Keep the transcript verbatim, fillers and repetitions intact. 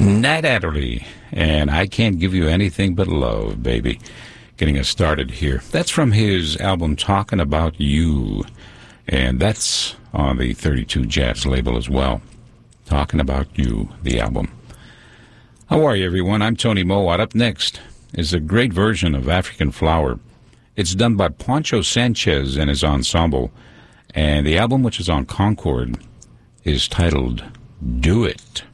Nat Adderley, and I Can't Give You Anything But Love, baby. Getting us started here. That's from his album Talking About You, and that's on the thirty-two Jazz label as well. Talking About You, the album. How are you, everyone? I'm Tony Mowat. Up next is a great version of African Flower. It's done by Poncho Sanchez and his ensemble, and the album, which is on Concord, is titled Do It.